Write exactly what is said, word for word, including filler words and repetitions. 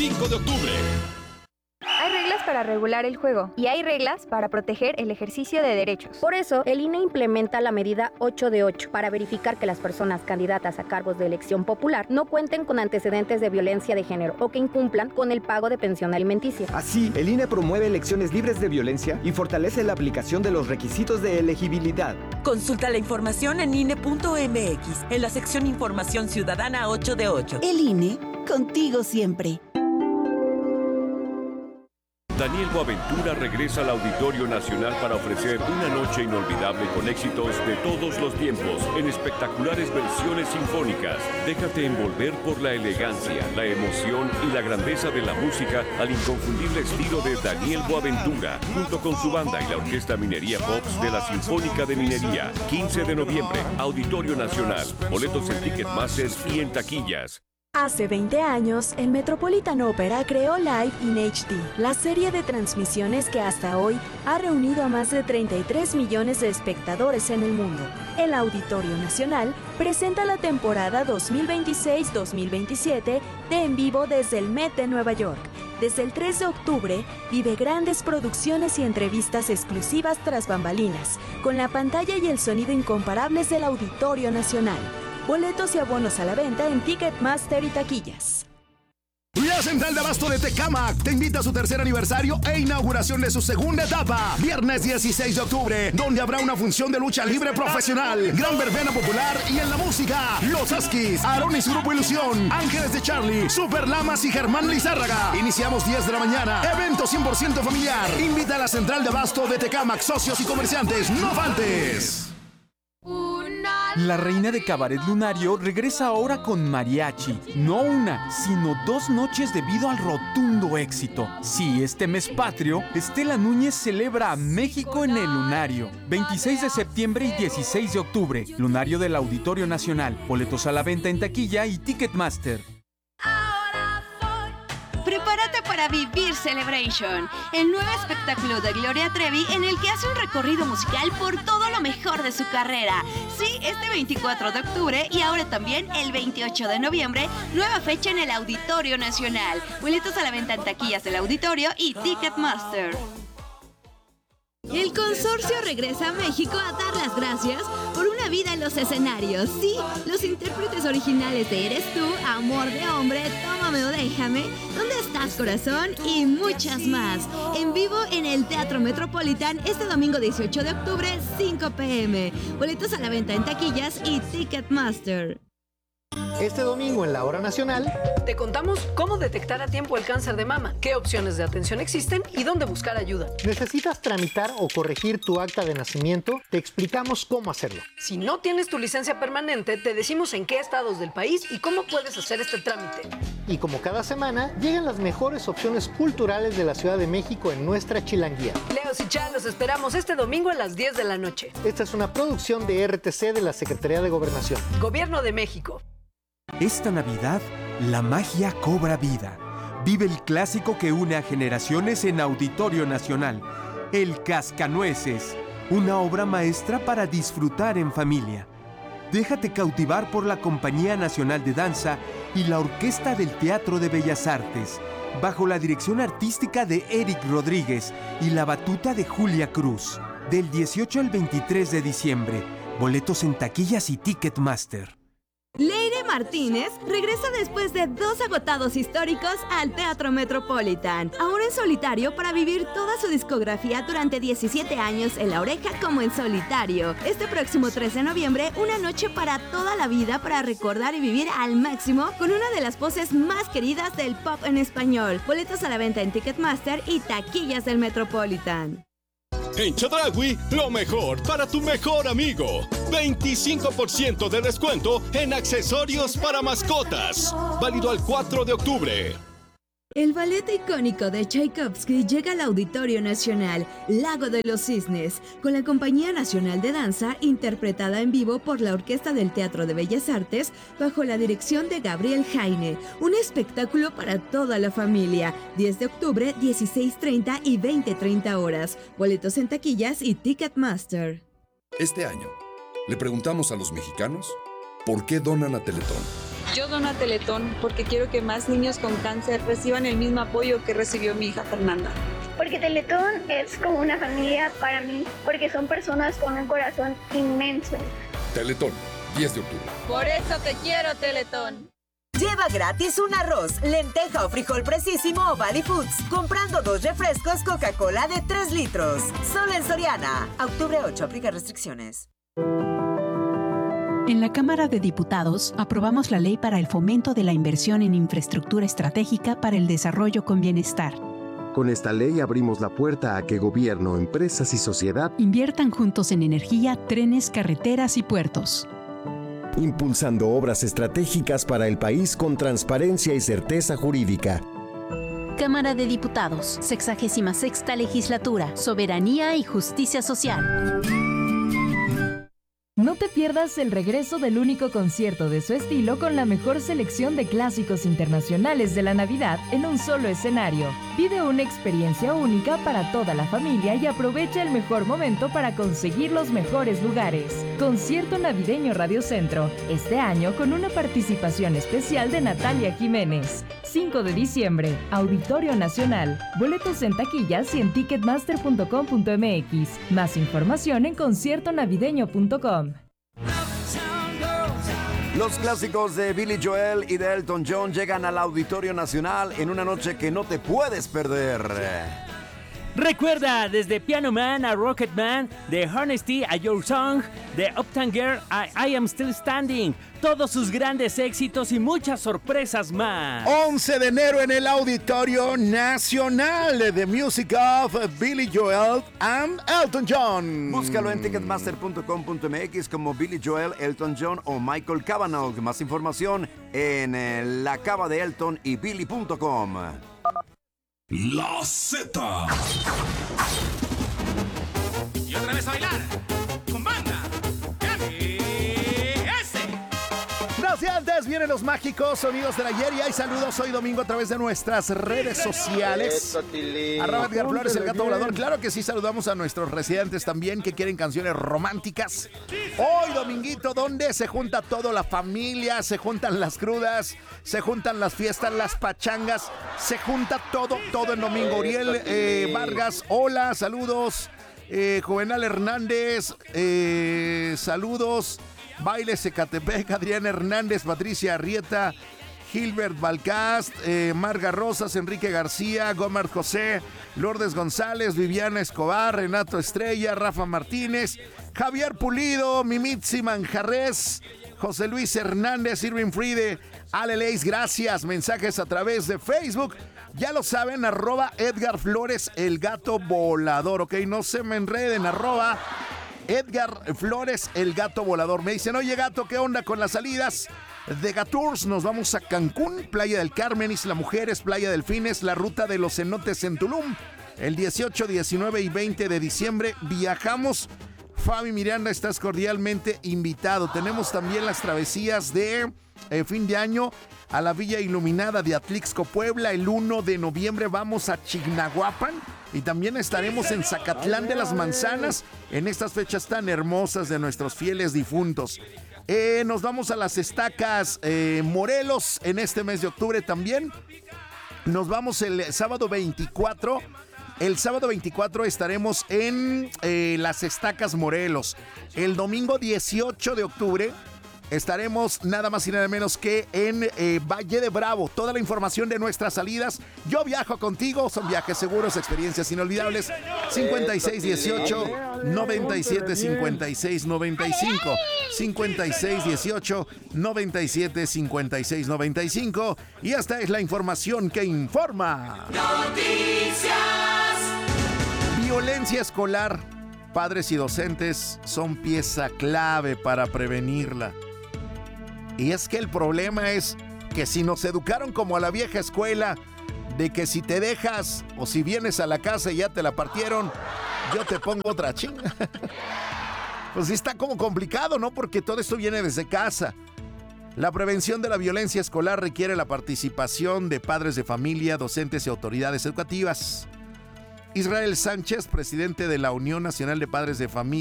cinco de octubre. Hay reglas para regular el juego y hay reglas para proteger el ejercicio de derechos. Por eso, el I N E implementa la medida ocho de ocho para verificar que las personas candidatas a cargos de elección popular no cuenten con antecedentes de violencia de género o que incumplan con el pago de pensión alimenticia. Así, el I N E promueve elecciones libres de violencia y fortalece la aplicación de los requisitos de elegibilidad. Consulta la información en I N E punto M X, en la sección Información Ciudadana ocho de ocho. El I N E, contigo siempre. Daniel Boaventura regresa al Auditorio Nacional para ofrecer una noche inolvidable con éxitos de todos los tiempos en espectaculares versiones sinfónicas. Déjate envolver por la elegancia, la emoción y la grandeza de la música al inconfundible estilo de Daniel Boaventura, junto con su banda y la Orquesta Minería Pops de la Sinfónica de Minería. quince de noviembre, Auditorio Nacional. Boletos en Ticketmaster y en taquillas. Hace veinte años, el Metropolitan Opera creó Live in H D, la serie de transmisiones que hasta hoy ha reunido a más de treinta y tres millones de espectadores en el mundo. El Auditorio Nacional presenta la temporada dos mil veintiséis dos mil veintisiete de En Vivo desde el Met de Nueva York. Desde el tres de octubre, vive grandes producciones y entrevistas exclusivas tras bambalinas, con la pantalla y el sonido incomparables del Auditorio Nacional. Boletos y abonos a la venta en Ticketmaster y taquillas. La Central de Abasto de Tecámac te invita a su tercer aniversario e inauguración de su segunda etapa. Viernes dieciséis de octubre, donde habrá una función de lucha libre profesional, gran verbena popular y en la música, Los Huskies, Aarón y su grupo Ilusión, Ángeles de Charlie, Super Lamas y Germán Lizárraga. Iniciamos diez de la mañana. Evento cien por ciento familiar. Invita a la Central de Abasto de Tecámac, socios y comerciantes. ¡No faltes! La reina de Cabaret Lunario regresa ahora con mariachi. No una, sino dos noches debido al rotundo éxito. Sí, este mes patrio, Estela Núñez celebra a México en el Lunario. veintiséis de septiembre y dieciséis de octubre. Lunario del Auditorio Nacional. Boletos a la venta en taquilla y Ticketmaster. Prepárate para vivir Celebration, el nuevo espectáculo de Gloria Trevi en el que hace un recorrido musical por todo lo mejor de su carrera. Sí, este veinticuatro de octubre y ahora también el veintiocho de noviembre, nueva fecha en el Auditorio Nacional. Boletos a la venta en taquillas del Auditorio y Ticketmaster. El consorcio regresa a México a dar las gracias por una vida en los escenarios. Sí, los intérpretes originales de Eres Tú, Amor de Hombre, Tómame o Déjame, ¿Dónde estás, corazón? Y muchas más. En vivo en el Teatro Metropolitan este domingo dieciocho de octubre, cinco pe eme. Boletos a la venta en taquillas y Ticketmaster. Este domingo en la Hora Nacional te contamos cómo detectar a tiempo el cáncer de mama, qué opciones de atención existen y dónde buscar ayuda. ¿Necesitas tramitar o corregir tu acta de nacimiento? Te explicamos cómo hacerlo. Si no tienes tu licencia permanente, te decimos en qué estados del país y cómo puedes hacer este trámite. Y como cada semana, llegan las mejores opciones culturales de la Ciudad de México en nuestra Chilanguía. Leos y Chá, los esperamos este domingo a las diez de la noche. Esta es una producción de R T C de la Secretaría de Gobernación. Gobierno de México. Esta Navidad, la magia cobra vida. Vive el clásico que une a generaciones en Auditorio Nacional, El Cascanueces, una obra maestra para disfrutar en familia. Déjate cautivar por la Compañía Nacional de Danza y la Orquesta del Teatro de Bellas Artes, bajo la dirección artística de Eric Rodríguez y la batuta de Julia Cruz. Del dieciocho al veintitrés de diciembre, boletos en taquillas y Ticketmaster. Leire Martínez regresa después de dos agotados históricos al Teatro Metropolitan, ahora en solitario para vivir toda su discografía durante diecisiete años en La Oreja como en solitario. Este próximo tres de noviembre, una noche para toda la vida para recordar y vivir al máximo con una de las voces más queridas del pop en español. Boletos a la venta en Ticketmaster y taquillas del Metropolitan. En Chedraui, lo mejor para tu mejor amigo. veinticinco por ciento de descuento en accesorios para mascotas. Válido al cuatro de octubre. El ballet icónico de Tchaikovsky llega al Auditorio Nacional, Lago de los Cisnes, con la Compañía Nacional de Danza, interpretada en vivo por la Orquesta del Teatro de Bellas Artes, bajo la dirección de Gabriel Jaine. Un espectáculo para toda la familia. diez de octubre, dieciséis treinta y veinte treinta horas. Boletos en taquillas y Ticketmaster. Este año, le preguntamos a los mexicanos por qué donan a Teletón. Yo dono a Teletón porque quiero que más niños con cáncer reciban el mismo apoyo que recibió mi hija Fernanda. Porque Teletón es como una familia para mí, porque son personas con un corazón inmenso. Teletón, diez de octubre. Por eso te quiero, Teletón. Lleva gratis un arroz, lenteja o frijol precisísimo o Valley Foods, comprando dos refrescos Coca-Cola de tres litros. Solo en Soriana. Octubre ocho, aplica restricciones. En la Cámara de Diputados aprobamos la ley para el fomento de la inversión en infraestructura estratégica para el desarrollo con bienestar. Con esta ley abrimos la puerta a que gobierno, empresas y sociedad inviertan juntos en energía, trenes, carreteras y puertos. Impulsando obras estratégicas para el país con transparencia y certeza jurídica. Cámara de Diputados, sexagésima sexta Legislatura, Soberanía y Justicia Social. No te pierdas el regreso del único concierto de su estilo con la mejor selección de clásicos internacionales de la Navidad en un solo escenario. Vive una experiencia única para toda la familia y aprovecha el mejor momento para conseguir los mejores lugares. Concierto Navideño Radio Centro, este año con una participación especial de Natalia Jiménez. cinco de diciembre, Auditorio Nacional. Boletos en taquillas y en ticketmaster punto com punto m x. Más información en concierto navideño punto com. Los clásicos de Billy Joel y de Elton John llegan al Auditorio Nacional en una noche que no te puedes perder. Recuerda, desde Piano Man a Rocket Man, de Honesty a Your Song, de Uptown Girl a I Am Still Standing, todos sus grandes éxitos y muchas sorpresas más. once de enero en el Auditorio Nacional, The Music of Billy Joel and Elton John. Búscalo en ticketmaster punto com punto m x como Billy Joel, Elton John o Michael Cavanaugh. Más información en eh, la cava de Elton y Billy punto com. La Z. Y otra vez a bailar. Con banda. Antes vienen los mágicos sonidos del ayer y hay saludos hoy domingo a través de nuestras redes sociales. Arroba Edgar Flores, el gato volador. Claro que sí, saludamos a nuestros residentes también que quieren canciones románticas. Hoy dominguito, donde se junta toda la familia, se juntan las crudas, se juntan las fiestas, las pachangas, se junta todo, todo en domingo. Uriel eh, Vargas, hola, saludos. Eh, Juvenal Hernández, eh, saludos. Bailes Ecatepec, Adrián Hernández, Patricia Arrieta, Gilbert Balcast, eh, Marga Rosas, Enrique García, Gómez José, Lourdes González, Viviana Escobar, Renato Estrella, Rafa Martínez, Javier Pulido, Mimitzi Manjarres, José Luis Hernández, Irving Friede, Ale Leis, gracias. Mensajes a través de Facebook. Ya lo saben, arroba Edgar Flores, el gato volador, ok, no se me enreden, arroba Edgar Flores, el gato volador. Me dicen, oye gato, ¿qué onda con las salidas de Gatours? Nos vamos a Cancún, Playa del Carmen, Isla Mujeres, Playa Delfines, la ruta de los cenotes en Tulum. El dieciocho, diecinueve y veinte de diciembre viajamos. Fabi Miranda, estás cordialmente invitado. Tenemos también las travesías de eh, fin de año a la Villa Iluminada de Atlixco, Puebla. El uno de noviembre vamos a Chignahuapan. Y también estaremos en Zacatlán de las Manzanas en estas fechas tan hermosas de nuestros fieles difuntos. Eh, nos vamos a las estacas eh, Morelos en este mes de octubre también. Nos vamos el sábado veinticuatro. El sábado veinticuatro estaremos en eh, las estacas Morelos. El domingo dieciocho de octubre estaremos nada más y nada menos que en eh, Valle de Bravo. Toda la información de nuestras salidas. Yo viajo contigo. Son viajes seguros, experiencias inolvidables. cincuenta y seis dieciocho, noventa y siete cincuenta y seis noventa y cinco. cincuenta y seis dieciocho, noventa y siete cincuenta y seis noventa y cinco. Y esta es la información que informa. Noticias. Violencia escolar. Padres y docentes son pieza clave para prevenirla. Y es que el problema es que si nos educaron como a la vieja escuela, de que si te dejas o si vienes a la casa y ya te la partieron, yo te pongo otra chinga. Pues sí está como complicado, ¿no? Porque todo esto viene desde casa. La prevención de la violencia escolar requiere la participación de padres de familia, docentes y autoridades educativas. Israel Sánchez, presidente de la Unión Nacional de Padres de Familia,